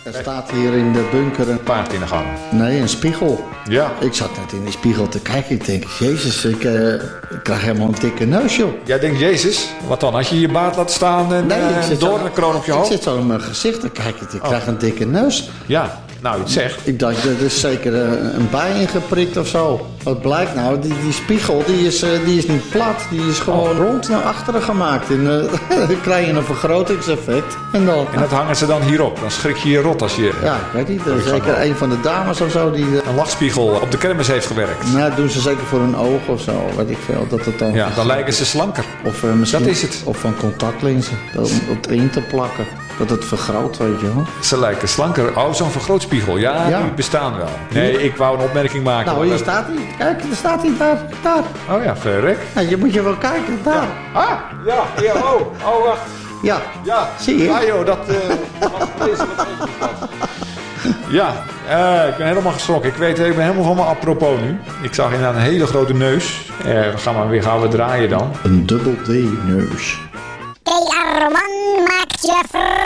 Er staat hier in de bunker een paard in de gang. Nee, een spiegel. Ja. Ik zat net in die spiegel te kijken. Ik denk, jezus, ik krijg helemaal een dikke neus, joh. Jij denkt, Jezus, wat dan? Als je je baard laat staan en door een kroon op je hoofd? Ik zit zo in mijn gezicht te kijken. Ik krijg een dikke neus. Ja, nou, je het zegt. Ik dacht, er is zeker een bij ingeprikt of zo. Wat blijkt nou? Die spiegel, die is niet plat. Die is gewoon rond naar achteren gemaakt. En dan krijg je een vergrotingseffect. En dat hangen ze dan hierop. Dan schrik je je rot als je... Ja, ik weet niet. Er is zeker een van de dames of zo die... een lachspiegel op de kermis heeft gewerkt. Nou, dat doen ze zeker voor hun oog of zo. Weet ik veel. Dat het dan... Ja, dan lijken ze slanker. Of misschien... Dat is het. Of van contactlenzen. Om op erin te plakken. Dat het vergroot, weet je wel. Ze lijken slanker. Oh, zo'n vergrootspiegel. Ja, die bestaan wel. Nee, ik wou een opmerking maken. Nou, hier staat hij. Kijk, er staat hij daar. Oh ja, verrek. Ja, je moet je wel kijken, daar. Ja. Oh, wacht. Ja, zie je? Ah joh, dat was deze wat ingepast. Ja, ik ben helemaal geschrokken. Ik ben helemaal van mijn apropos nu. Ik zag inderdaad een hele grote neus. Gaan we draaien dan. Een dubbel D-neus. Hey Arman, maak je